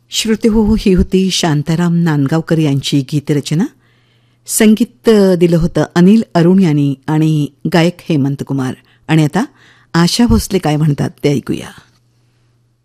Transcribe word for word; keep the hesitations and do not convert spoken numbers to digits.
श्रोतेहो, ही होती शांताराम नांदगावकर यांची गीतरचना. संगीत दिलं होतं अनिल अरुण यांनी आणि गायक हेमंत कुमार. आणि आता आशा भोसले काय म्हणतात ते ऐकूया.